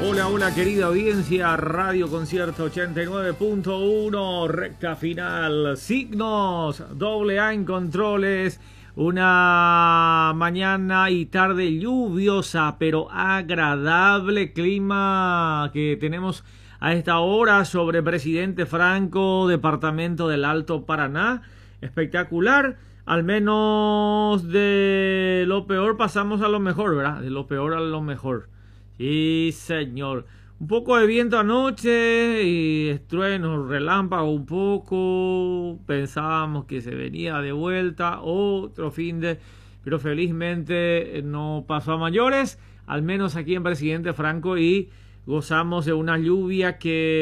Hola, hola querida audiencia, Radio Concierto 89.1, recta final, signos, AA en controles, una mañana y tarde lluviosa pero agradable clima que tenemos a esta hora sobre Presidente Franco, departamento del Alto Paraná, espectacular. Al menos de lo peor pasamos a lo mejor, ¿verdad? De lo peor a lo mejor. Sí, señor. Un poco de viento anoche y truenos, relámpago un poco. Pensábamos que se venía de vuelta otro pero felizmente no pasó a mayores, al menos aquí en Presidente Franco, y gozamos de una lluvia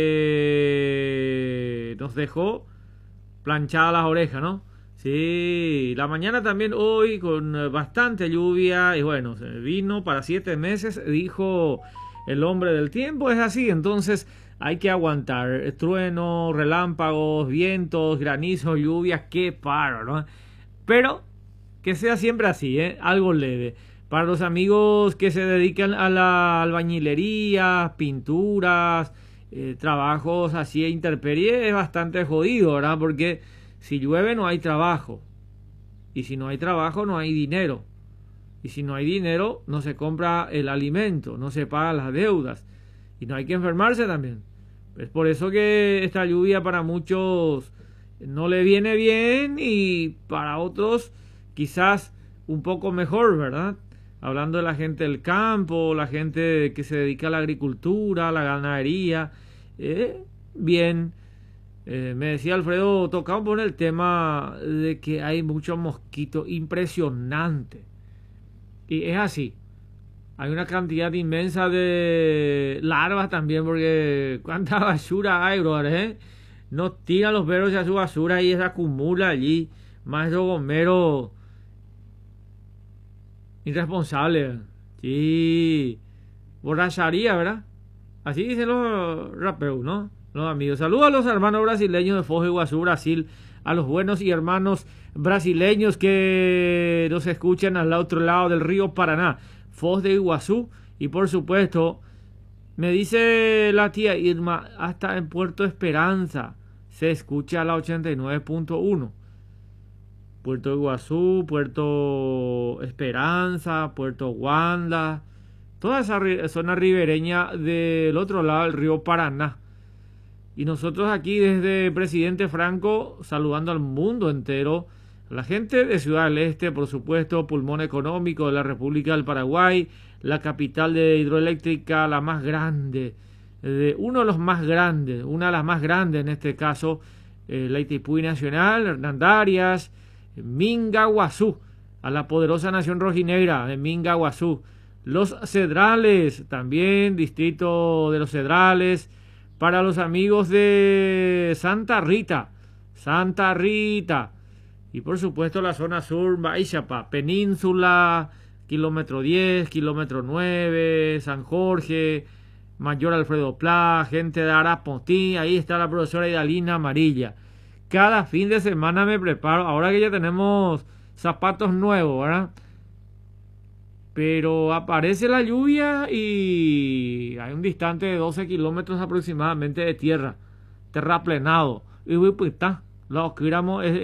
que nos dejó planchadas las orejas, ¿no? Sí, la mañana también hoy con bastante lluvia y bueno, se vino para 7 meses, dijo el hombre del tiempo, es así, entonces hay que aguantar, truenos, relámpagos, vientos, granizos, lluvias, qué paro, ¿no? Pero que sea siempre así, algo leve. Para los amigos que se dedican a la albañilería, pinturas, trabajos así a intemperie, es bastante jodido, ¿verdad? Porque si llueve no hay trabajo. Y si no hay trabajo no hay dinero. Y si no hay dinero no se compra el alimento, no se pagan las deudas. Y no hay que enfermarse también. Es por eso que esta lluvia para muchos no le viene bien y para otros quizás un poco mejor, ¿verdad? Hablando de la gente del campo, la gente que se dedica a la agricultura, a la ganadería. Bien. Me decía Alfredo, tocamos por el tema de que hay muchos mosquitos, impresionante. Y es así. Hay una cantidad inmensa de larvas también, porque cuánta basura hay, brother, no tiran los perros a su basura y se acumula allí. Más de gomero irresponsable. Sí. Borracharía, ¿verdad? Así dicen los raperos, ¿no? Los amigos. Saludos a los hermanos brasileños de Foz de Iguazú, Brasil, a los buenos y hermanos brasileños que nos escuchan al otro lado del río Paraná, Foz de Iguazú, y por supuesto, me dice la tía Irma, hasta en Puerto Esperanza se escucha la 89.1. Puerto Iguazú, Puerto Esperanza, Puerto Wanda, toda esa zona ribereña del otro lado del río Paraná. Y nosotros aquí desde Presidente Franco saludando al mundo entero, la gente de Ciudad del Este, por supuesto, pulmón económico de la República del Paraguay, la capital de hidroeléctrica, la más grande, uno de los más grandes, una de las más grandes en este caso, la Itaipuy Nacional, Hernandarias, Mingaguazú, a la poderosa nación rojinegra de Mingaguazú, Los Cedrales, también distrito de Los Cedrales. Para los amigos de Santa Rita, y por supuesto la zona sur, Baixapa, Península, kilómetro 10, kilómetro 9, San Jorge, Mayor Alfredo Pla, gente de Arapotí, ahí está la profesora Idalina Amarilla. Cada fin de semana me preparo, ahora que ya tenemos zapatos nuevos, ¿verdad? Pero aparece la lluvia y hay un distante de 12 kilómetros aproximadamente de tierra, terraplenado. Y pues está, lo que